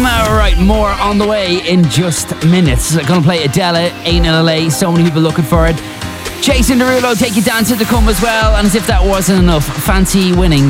Right, more on the way in just minutes. Gonna play Adele, Ain't in LA. So many people looking for it. Jason Derulo, Take You Dancing to come as well. And as if that wasn't enough, Fancy winning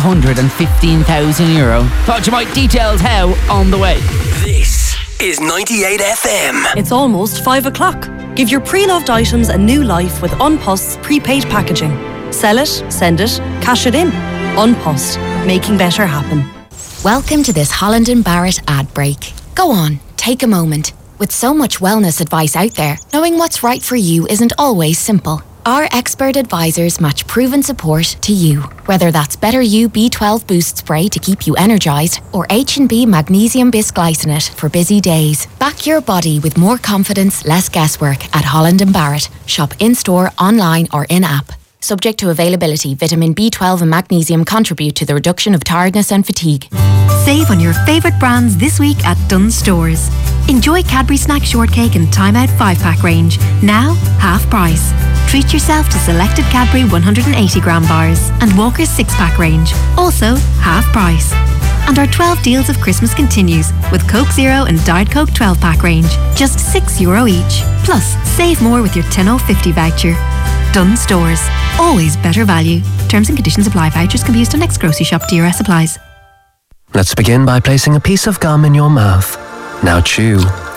€315,000. Thought you might. Details how on the way. This is 98 FM. It's almost 5 o'clock. Give your pre-loved items a new life with Unpost's prepaid packaging. Sell it, send it, cash it in. Unpost, making better happen. Welcome to this Holland & Barrett ad break. Go on, take a moment. With so much wellness advice out there, knowing what's right for you isn't always simple. Our expert advisors match proven support to you. Whether that's Better You B12 Boost Spray to keep you energised or H&B Magnesium Bisglycinate for busy days. Back your body with more confidence, less guesswork at Holland & Barrett. Shop in-store, online or in-app. Subject to availability, vitamin B12 and magnesium contribute to the reduction of tiredness and fatigue. Save on your favourite brands this week at Dunnes Stores. Enjoy Cadbury Snack Shortcake and Time Out 5-pack range, now half price. Treat yourself to selected Cadbury 180-gram bars and Walker's 6-pack range, also half price. And our 12 deals of Christmas continues with Coke Zero and Diet Coke 12-pack range, just €6 each. Plus, save more with your 10.50 voucher. Dunnes Stores, always better value. Terms and conditions apply. Vouchers can be used on next grocery shop. DRS applies. Let's begin by placing a piece of gum in your mouth. Now chew.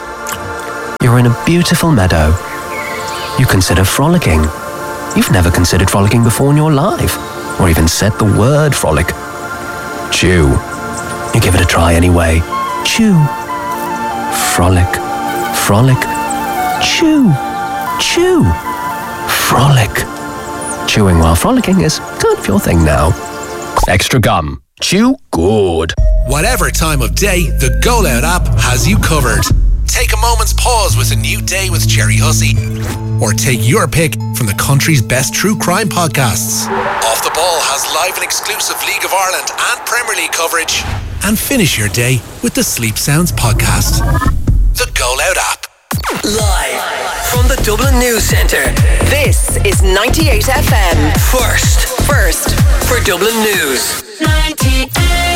You're in a beautiful meadow. You consider frolicking. You've never considered frolicking before in your life, or even said the word frolic. Chew. You give it a try anyway. Chew. Frolic. Frolic. Chew. Chew. Frolic. Chewing while frolicking is kind of your thing now. Extra gum. Chew good. Whatever time of day, the Go Loud app has you covered. Take a moment's pause with a new day with Jerry Hussey. Or take your pick from the country's best true crime podcasts. Off the Ball has live and exclusive League of Ireland and Premier League coverage. And finish your day with the Sleep Sounds podcast. The Go Loud app. Live from the Dublin News Centre. This is 98 FM. First for Dublin News. 98.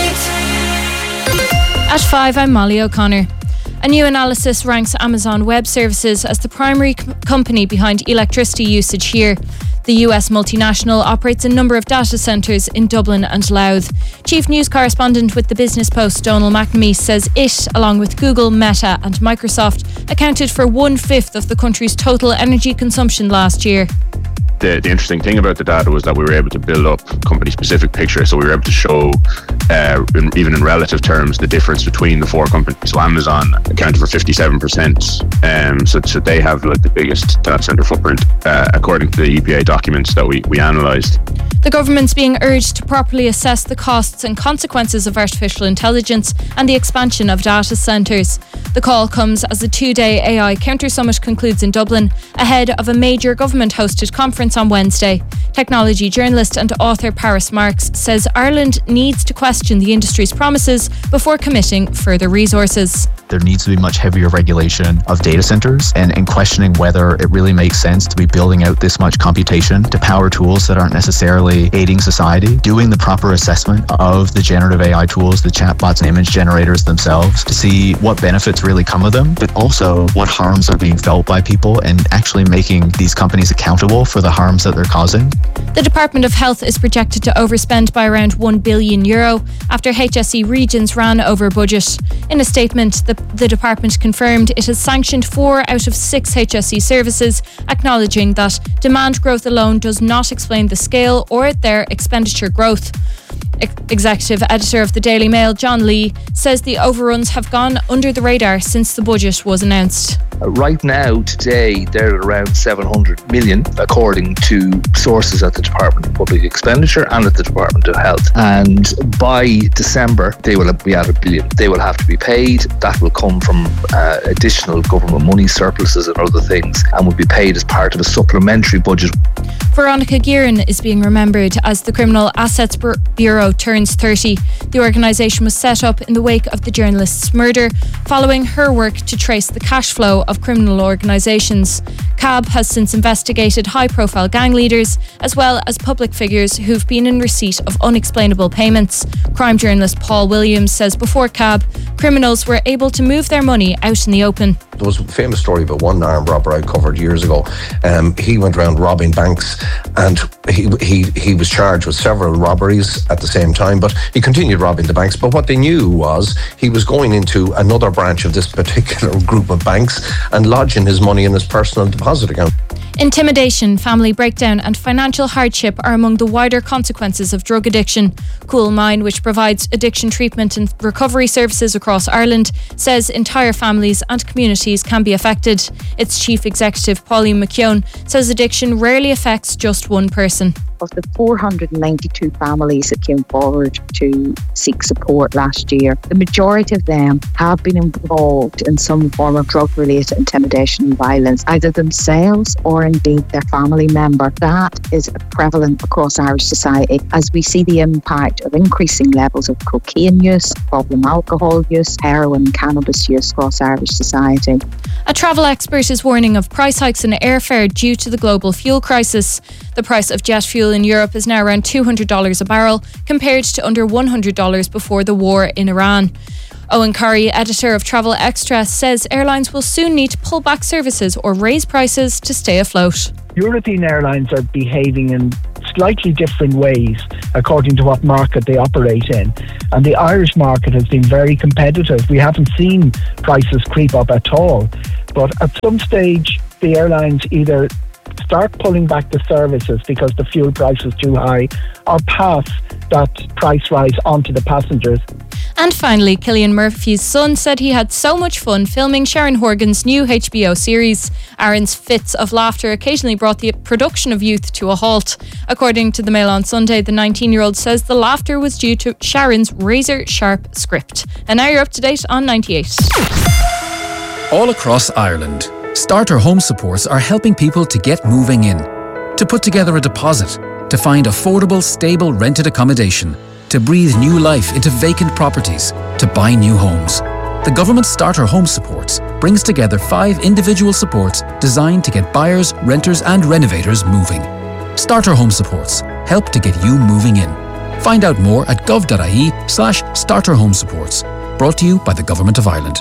At 5, I'm Molly O'Connor. A new analysis ranks Amazon Web Services as the primary company behind electricity usage here. The US multinational operates a number of data centres in Dublin and Louth. Chief News Correspondent with the Business Post, Donal McNamee, says it, along with Google, Meta and Microsoft, accounted for 1/5 of the country's total energy consumption last year. The interesting thing about the data was that we were able to build up company-specific pictures, so we were able to show, even in relative terms, the difference between the four companies. So Amazon accounted for 57%, so they have like the biggest data center footprint, according to the EPA documents that we analysed. The government's being urged to properly assess the costs and consequences of artificial intelligence and the expansion of data centres. The call comes as the 2-day AI Counter Summit concludes in Dublin, ahead of a major government-hosted conference on Wednesday. Technology journalist and author Paris Marks says Ireland needs to question the industry's promises before committing further resources. There needs to be much heavier regulation of data centers and questioning whether it really makes sense to be building out this much computation to power tools that aren't necessarily aiding society, doing the proper assessment of the generative AI tools, the chatbots and image generators themselves to see what benefits really come of them, but also what harms are being felt by people and actually making these companies accountable for the harms that they're causing. The Department of Health is projected to overspend by around €1 billion after HSE regions ran over budget. In a statement, the department confirmed it has sanctioned 4 out of 6 HSE services, acknowledging that demand growth alone does not explain the scale or their expenditure growth. Executive editor of the Daily Mail, John Lee, says the overruns have gone under the radar since the budget was announced. Right now, today, they're around 700 million, according to sources at the Department of Public Expenditure and at the Department of Health. And by December, they will be at $1 billion. They will have to be paid. That will come from additional government money, surpluses and other things, and will be paid as part of a supplementary budget. Veronica Guerin is being remembered as the Criminal Assets Bureau turns 30. The organisation was set up in the wake of the journalist's murder, following her work to trace the cash flow of criminal organisations. CAB has since investigated high-profile gang leaders, as well as public figures who've been in receipt of unexplainable payments. Crime journalist Paul Williams says before CAB, criminals were able to move their money out in the open. There was a famous story about one armed robber I covered years ago. He went around robbing banks, and he was charged with several robberies at the same time, but he continued robbing the banks. But what they knew was he was going into another branch of this particular group of banks and lodging his money in his personal deposit account. Intimidation, family breakdown and financial hardship are among the wider consequences of drug addiction. Cool Mine, which provides addiction treatment and recovery services across Ireland, says entire families and communities can be affected. Its chief executive, Pauline McKeown, says addiction rarely affects just one person. Of the 492 families that came forward to seek support last year, the majority of them have been involved in some form of drug-related intimidation and violence, either themselves or indeed their family member. That is prevalent across Irish society as we see the impact of increasing levels of cocaine use, problem alcohol use, heroin, cannabis use across Irish society. A travel expert is warning of price hikes in airfare due to the global fuel crisis. The price of jet fuel in Europe is now around $200 a barrel, compared to under $100 before the war in Iran. Owen Curry, editor of Travel Extra, says airlines will soon need to pull back services or raise prices to stay afloat. European airlines are behaving in slightly different ways according to what market they operate in. And the Irish market has been very competitive. We haven't seen prices creep up at all. But at some stage, the airlines either start pulling back the services because the fuel price is too high, or pass that price rise on to the passengers. And finally, Cillian Murphy's son said he had so much fun filming Sharon Horgan's new HBO series. Aaron's fits of laughter occasionally brought the production of Youth to a halt. According to the Mail on Sunday, the 19-year-old says the laughter was due to Sharon's razor-sharp script. And now you're up to date on 98. All across Ireland, Starter Home Supports are helping people to get moving in, to put together a deposit, to find affordable, stable rented accommodation, to breathe new life into vacant properties, to buy new homes. The government Starter Home Supports brings together 5 individual supports designed to get buyers, renters and renovators moving. Starter Home Supports help to get you moving in. Find out more at gov.ie/Starter Home Supports. Brought to you by the Government of Ireland.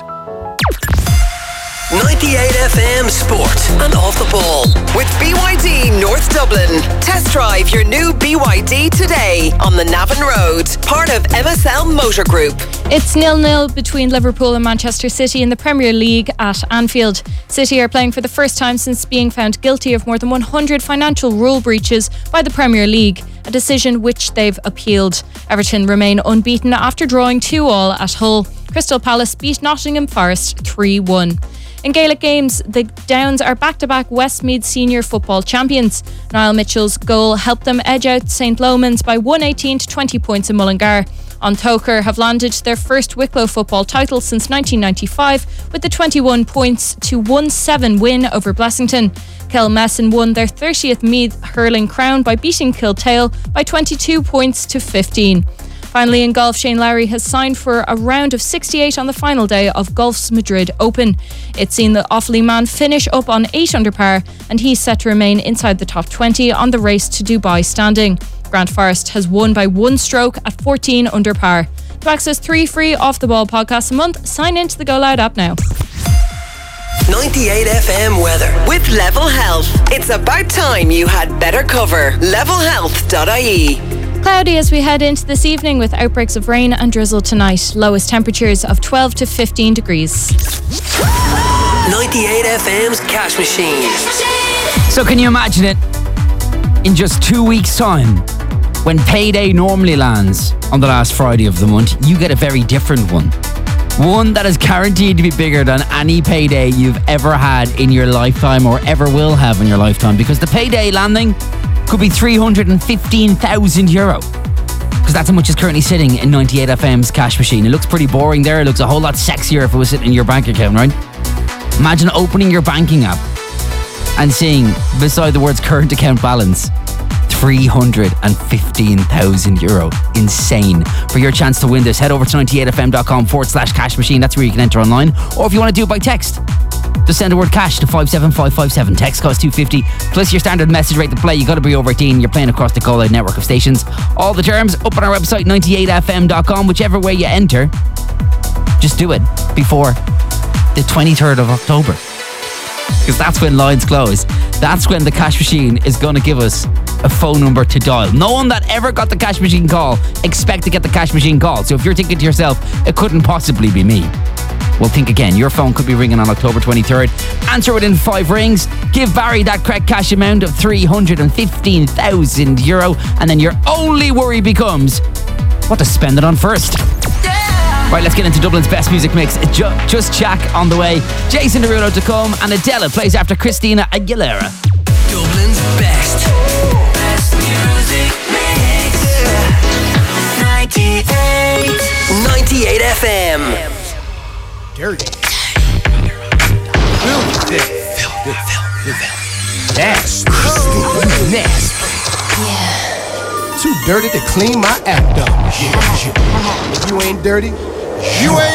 98 FM Sport and Off the Ball with BYD North Dublin. Test drive your new BYD today on the Navan Road, part of MSL Motor Group. It's 0-0 between Liverpool and Manchester City in the Premier League at Anfield. City are playing for the first time since being found guilty of more than 100 financial rule breaches by the Premier League, a decision which they've appealed. Everton remain unbeaten after drawing 2-2 at Hull. Crystal Palace beat Nottingham Forest 3-1. In Gaelic games, the Downs are back-to-back Westmeath Senior Football champions. Niall Mitchell's goal helped them edge out St Lomans by 118 to 20 points in Mullingar. An Tócar have landed their first Wicklow football title since 1995 with the 21 points to 1-7 win over Blessington. Kelmesson won their 30th Meath hurling crown by beating Kiltale by 22 points to 15. Finally, in golf, Shane Lowry has signed for a round of 68 on the final day of Golf's Madrid Open. It's seen the Offaly man finish up on 8 under par, and he's set to remain inside the top 20 on the race to Dubai standing. Grant Forrest has won by 1 stroke at 14 under par. To access 3 free Off the Ball podcasts a month, sign into the Go Loud app now. 98 FM weather with Level Health. It's about time you had better cover. Levelhealth.ie. Cloudy as we head into this evening with outbreaks of rain and drizzle tonight. Lowest temperatures of 12 to 15 degrees. 98 FM's Cash Machine. So can you imagine it? In just 2 weeks' time, when payday normally lands on the last Friday of the month, you get a very different one. One that is guaranteed to be bigger than any payday you've ever had in your lifetime or ever will have in your lifetime, because the payday landing could be €315,000, because that's how much is currently sitting in 98 FM's cash machine. It looks pretty boring there. It looks a whole lot sexier if it was sitting in your bank account, right? Imagine opening your banking app and seeing beside the words current account balance €315,000. Insane. For your chance to win this, head over to 98fm.com/cash machine. That's where you can enter online. Or if you want to do it by text, just send the word cash to 57557. Text costs $2.50 plus your standard message rate to play. You got to be over 18. You're playing across the Go Loud network of stations. All the terms up on our website 98fm.com. Whichever way you enter, just do it before the 23rd of October, because that's when lines close. That's when the cash machine is going to give us a phone number to dial. No one that ever got the cash machine call expect to get the cash machine call. So if you're thinking to yourself, it couldn't possibly be me, well, think again. Your phone could be ringing on October 23rd. Answer within 5 rings. Give Barry that correct cash amount of €315,000. And then your only worry becomes what to spend it on first. Right, let's get into Dublin's best music mix. Just Jack on the way. Jason Derulo to come. And Adele plays after Christina Aguilera. Dublin's best music mix. 98 FM. Dirty. Filthy. Nasty. Yeah. Too dirty to clean my act up. If you ain't dirty, you ain't